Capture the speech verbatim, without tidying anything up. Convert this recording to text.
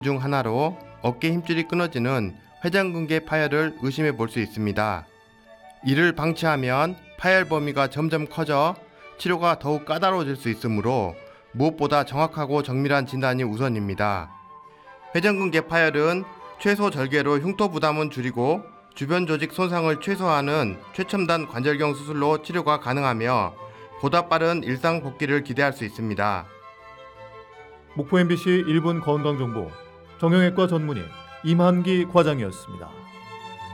중 하나로 어깨 힘줄이 끊어지는 회전근개 파열을 의심해 볼 수 있습니다. 이를 방치하면 파열 범위가 점점 커져 치료가 더욱 까다로워질 수 있으므로 무엇보다 정확하고 정밀한 진단이 우선입니다. 회전근개 파열은 최소 절개로 흉터 부담은 줄이고 주변 조직 손상을 최소화하는 최첨단 관절경 수술로 치료가 가능하며 보다 빠른 일상 복귀를 기대할 수 있습니다. 목포 엠비씨 일 분 건강정보 정형외과 전문의 임한기 과장이었습니다.